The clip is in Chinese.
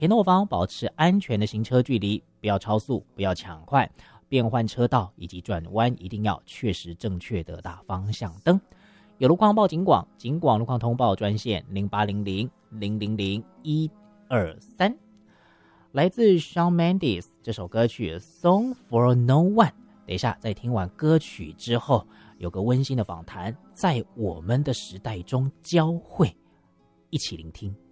田后方保持安全的行车距离，不要超速，不要抢快，变换车道以及转弯一定要确实正确的打方向灯。有路况报警广，警广路况通报专线0800-000-123。来自 Shawn Mendes 这首歌曲 Song for No One。等一下在听完歌曲之后，有个温馨的访谈，在我们的时代中交汇，一起聆听。